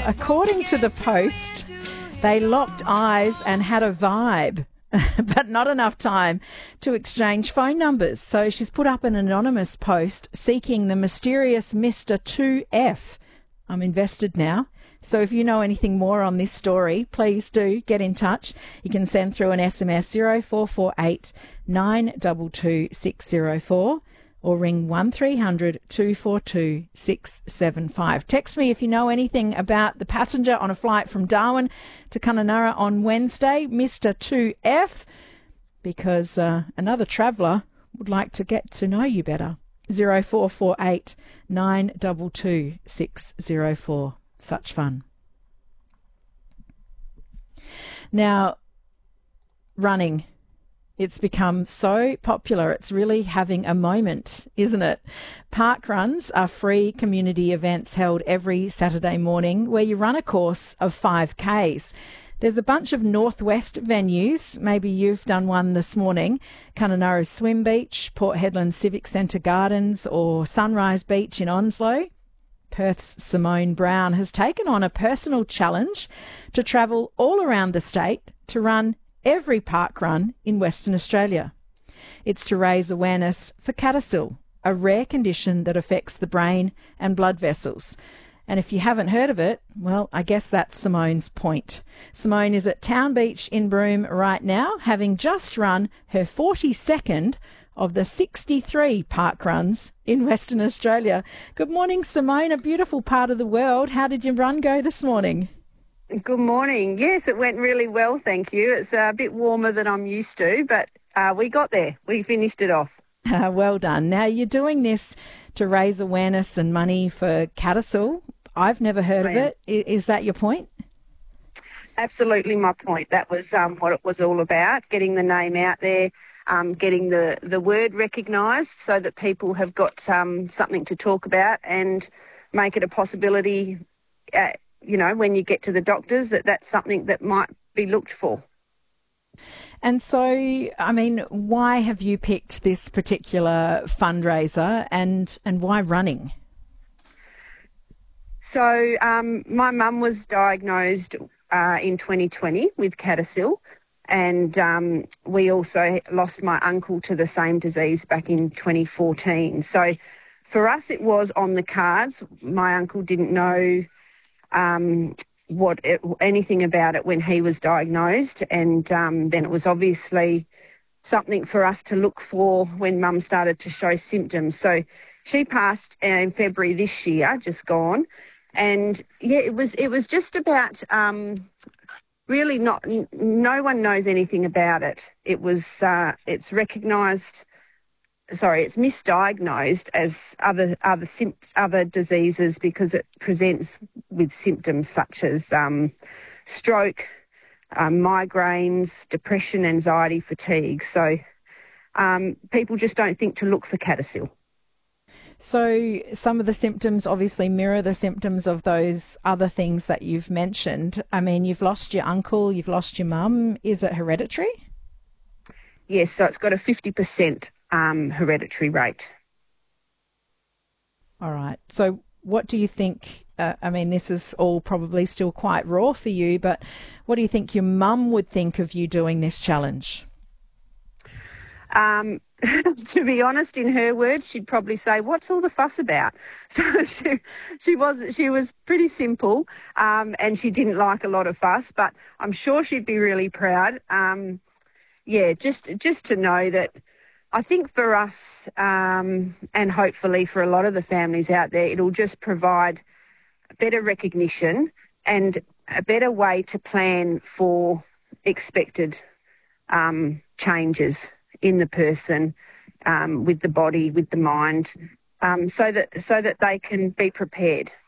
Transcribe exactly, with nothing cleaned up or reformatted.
According to the Post, they locked eyes and had a vibe, but not enough time to exchange phone numbers. So she's put up an anonymous post seeking the mysterious Mister two F. I'm invested now. So if you know anything more on this story, please do get in touch. You can send through an S M S zero four four eight nine two two six zero four or ring one three hundred two four two six seven five. Text me if you know anything about the passenger on a flight from Darwin to Kununurra on Wednesday, Mister two F, because uh, another traveller would like to get to know you better. zero four four eight nine two two six zero four. Such fun. Now, running. It's become so popular. It's really having a moment, isn't it? Park runs are free community events held every Saturday morning where you run a course of five Ks. There's a bunch of northwest venues. Maybe you've done one this morning. Kununurra Swim Beach, Port Hedland Civic Centre Gardens, or Sunrise Beach in Onslow. Perth's Simone Brown has taken on a personal challenge to travel all around the state to run every park run in Western Australia. It's to raise awareness for CADASIL, a rare condition that affects the brain and blood vessels. And if you haven't heard of it, well, I guess that's Simone's point. Simone is at Town Beach in Broome right now, having just run her forty-second of the sixty-three park runs in Western Australia. Good morning, Simone, a beautiful part of the world. How did your run go this morning? Good morning. Yes, it went really well, thank you. It's a bit warmer than I'm used to, but uh, we got there. We finished it off. Uh, well done. Now, you're doing this to raise awareness and money for CADASIL. I've never heard of it. Is that your point? Absolutely my point. That was um, what it was all about, getting the name out there, um, getting the, the word recognised so that people have got um, something to talk about and make it a possibility, uh, you know, when you get to the doctors, that that's something that might be looked for. And so, I mean, why have you picked this particular fundraiser and, and why running? So um, my mum was diagnosed uh, in twenty twenty with CADASIL, and um, we also lost my uncle to the same disease back in twenty fourteen. So for us it was on the cards. My uncle didn't know um, what it, anything about it when he was diagnosed, and um, then it was obviously something for us to look for when mum started to show symptoms. So she passed in February this year, just gone. And yeah, it was it was just about um, really not. N- no one knows anything about it. It was uh, it's recognised. Sorry, it's misdiagnosed as other other sim- other diseases because it presents with symptoms such as um, stroke, um, migraines, depression, anxiety, fatigue. So um, people just don't think to look for CADASIL. So some of the symptoms obviously mirror the symptoms of those other things that you've mentioned. I mean, you've lost your uncle, you've lost your mum. Is it hereditary? Yes, so it's got a fifty percent um, hereditary rate. All right. So what do you think, uh, I mean, this is all probably still quite raw for you, but what do you think your mum would think of you doing this challenge? Um, to be honest, in her words, she'd probably say, "What's all the fuss about?" So she, she was she was pretty simple, um, and she didn't like a lot of fuss. But I'm sure she'd be really proud. Um, yeah, just just to know that. I think for us, um, and hopefully for a lot of the families out there, it'll just provide better recognition and a better way to plan for expected um, changes in the person, um, with the body, with the mind, um, so that so that they can be prepared.